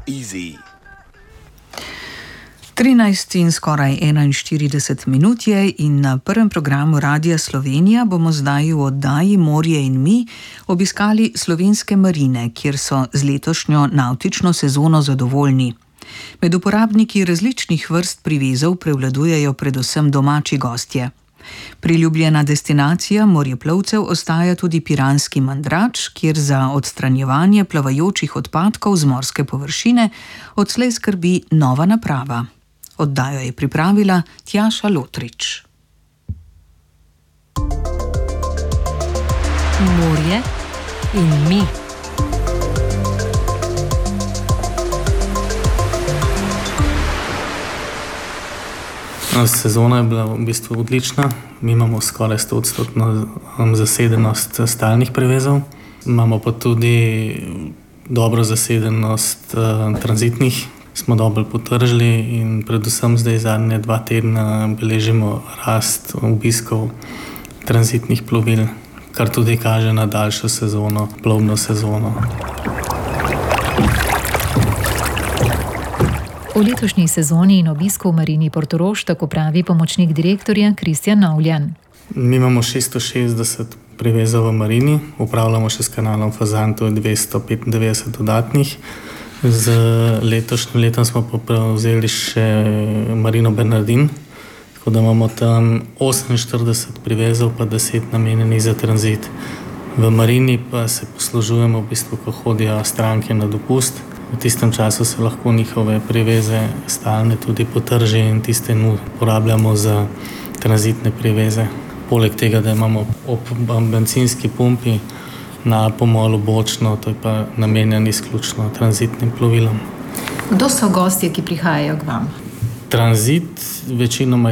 Easy. 13 in skoraj 41 minut je in na prvem programu Radia Slovenija bomo zdaj v oddaji Morje in mi obiskali slovenske marine, kjer so z letošnjo navtično sezono zadovoljni. Med uporabniki različnih vrst privezov prevladujejo predvsem domači gostje. Priljubljena destinacija morjeplovcev ostaja tudi Piranski Mandrač, kjer za odstranjevanje plavajočih odpadkov z morske površine odslej skrbi nova naprava. Oddajo je pripravila Tjaša Lotrič. Morje in mi. Sezona je bila v bistvu odlična. Mi imamo skoraj 100% zasedenost stalnih privezov. Imamo pa tudi dobro zasedenost tranzitnih. Smo dobro potržili in predvsem zdaj zadnje 2 tedna beležimo rast obiskov tranzitnih plovil, kar tudi kaže na daljšo sezono, plovno sezono. O letošnji sezoni in obisku v marini Portorož tako pravi pomočnik direktorja Kristjan Navljan. Mi imamo 660 privezov v marini, upravljamo še s kanalom Fazan, to je 295 dodatnih. Z letošnjim letom smo pa prevzeli še Marino Bernardin, tako da imamo tam 48 privezov pa 10 namenjenih za tranzit. V marini pa se poslužujemo v bistvu, ko hodijo stranke na dopust. V tistem času se lahko njihove priveze stalne tudi potrži in tiste uporabljamo za tranzitne priveze. Poleg tega, da imamo ob bencinski pumpi na pomolu bočno, to je pa namenjen izključno tranzitnim plovilom. Kdo so gostje, ki prihajajo k vam? Tranzit večinoma